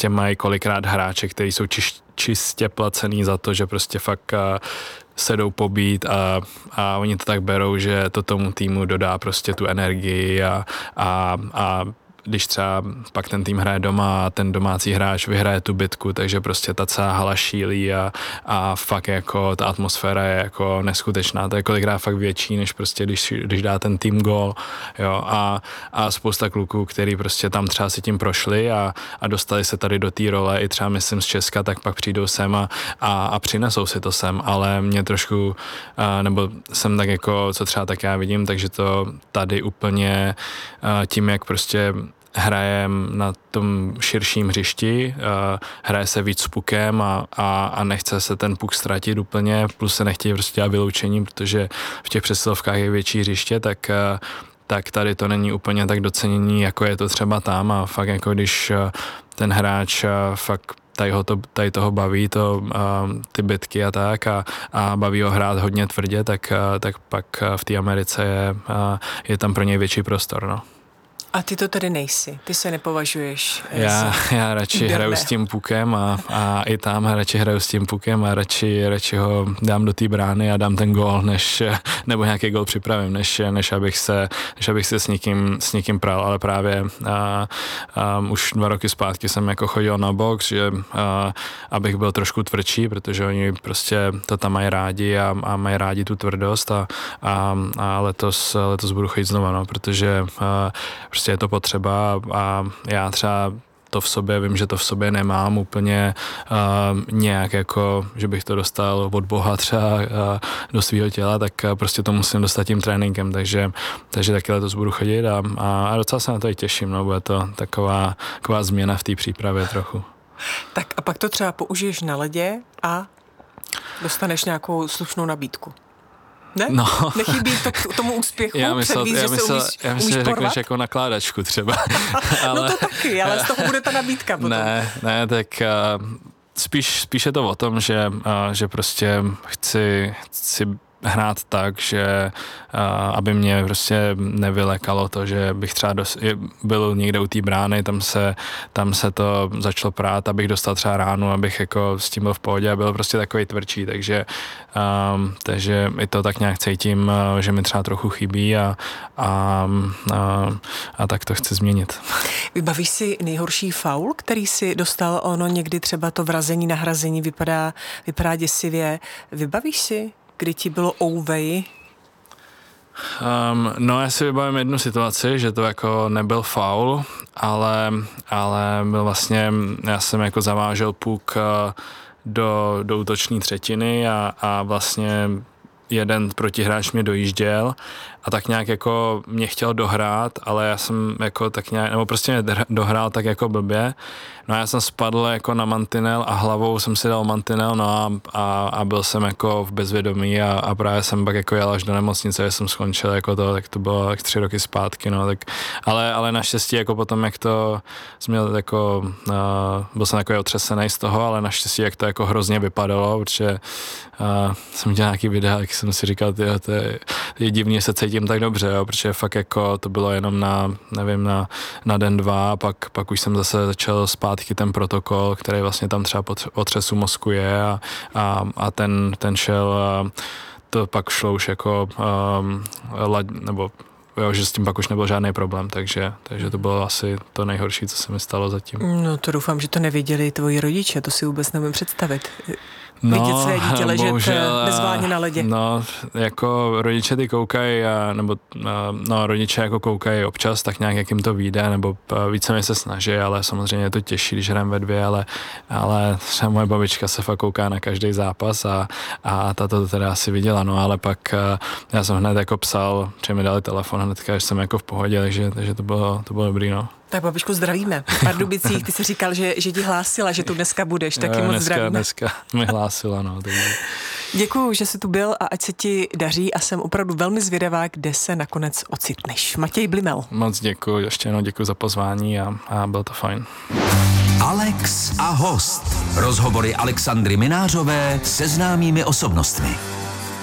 prostě mají kolikrát hráče, kteří jsou čistě placený za to, že prostě fakt se jdou pobít a oni to tak berou, že to tomu týmu dodá prostě tu energii a když třeba pak ten tým hraje doma a ten domácí hráč vyhraje tu bitku, takže prostě ta celá hala šílí a fakt jako ta atmosféra je jako neskutečná. To je kolikrát fakt větší, než prostě když dá ten tým gól, jo, a spousta kluků, který prostě tam třeba si tím prošli a dostali se tady do té role, i třeba myslím z Česka, tak pak přijdou sem a přinesou si to sem, ale mě trošku, nebo jsem tak jako, co třeba tak já vidím, takže to tady úplně tím, jak prostě hrajem na tom širším hřišti, hraje se víc s pukem a nechce se ten puk ztratit úplně, plus se nechtějí prostě dělat vyloučení, protože v těch přesilovkách je větší hřiště, tak tady to není úplně tak docenění, jako je to třeba tam a fakt jako když ten hráč fakt tady toho baví, ty bitky a tak a baví ho hrát hodně tvrdě, tak pak v té Americe je tam pro něj větší prostor, no. A ty to tedy nejsi, ty se nepovažuješ Já radši hraju s tím pukem a i tam radši hraju s tím pukem a radši ho dám do té brány a dám ten gól, nebo nějaký gól připravím, než abych se s někým pral, ale právě už 2 roky zpátky jsem jako chodil na box, že abych byl trošku tvrdší, protože oni prostě to tam mají rádi a mají rádi tu tvrdost a letos budu chodit znova, no, protože prostě je to potřeba a já třeba to v sobě, vím, že to v sobě nemám úplně nějak jako, že bych to dostal od Boha třeba do svého těla, tak prostě to musím dostat tím tréninkem, takže taky letos budu chodit a docela se na to i těším, no, bude to taková změna v té přípravě trochu. Tak a pak to třeba použiješ na ledě a dostaneš nějakou slušnou nabídku. Ne? No. Nechybí to k tomu úspěchu? Já myslel, umíš že řekneš jako nakládačku třeba. Ale, no to taky, ale z toho bude ta nabídka potom. Ne, tak spíš je to o tom, že prostě chci hrát tak, že aby mě prostě nevylekalo to, že bych třeba byl někde u té brány, tam se to začalo prát, abych dostal třeba ránu, abych jako s tím byl v pohodě a byl prostě takový tvrdší, takže i to tak nějak cítím, že mi třeba trochu chybí a tak to chci změnit. Vybavíš si nejhorší faul, který si dostal? Ono někdy třeba to vrazení, nahrazení vypadá děsivě. Vybavíš si, kdy ti bylo ouvej? No, já si vybavím jednu situaci, že to jako nebyl faul, ale byl vlastně, já jsem jako zavážel puk do útoční třetiny a vlastně jeden protihráč mě dojížděl a tak nějak jako mě chtěl dohrát, ale já jsem jako tak nějak, nebo prostě mě dohrál tak jako blbě. No a já jsem spadl jako na mantinel a hlavou jsem si dal mantinel, no a byl jsem jako v bezvědomí a právě jsem pak jako jel až do nemocnice, že jsem skončil jako to, tak to bylo tak 3 roky zpátky, no tak, ale naštěstí jako potom, jak to jsem měl jako, byl jsem takový otřesený z toho, ale naštěstí, jak to jako hrozně vypadalo, protože jsem dělal nějaký videa, jak jsem si říkal, to je divný, se cítím tak dobře, jo, protože fakt jako to bylo jenom na den 2 a pak už jsem zase začal zpátky ten protokol, který vlastně tam třeba po otřesu mozku je a ten šel, to pak šlo už jako nebo jo, že s tím pak už nebyl žádný problém, takže to bylo asi to nejhorší, co se mi stalo zatím. No to doufám, že to nevěděli tvoji rodiče, to si vůbec nemůžu představit. Vidět své dítě ležet bezvládně na ledě. No, jako rodiče ty koukají, rodiče jako koukají občas, tak nějak jak jim to vyjde, nebo víceméně se snaží, ale samozřejmě je to těžší, když hrajeme ve 2, ale třeba moje babička se fakt kouká na každý zápas a ta to teda asi viděla, no, ale pak já jsem hned jako psal, že mi dali telefon hnedka, že jsem jako v pohodě, takže to bylo dobrý, no. Tak babičku zdravíme. V Pardubicích ty jsi říkal, že ti hlásila, že tu dneska budeš, taky moc zdravíme. Dneska mi hlásila, no. Děkuju, že jsi tu byl a ať se ti daří a jsem opravdu velmi zvědavá, kde se nakonec ocitneš. Matěj Blimel. Moc děkuju, ještě jednou děkuju za pozvání a bylo to fajn. Alex a host. Rozhovory Alexandry Minářové se známými osobnostmi.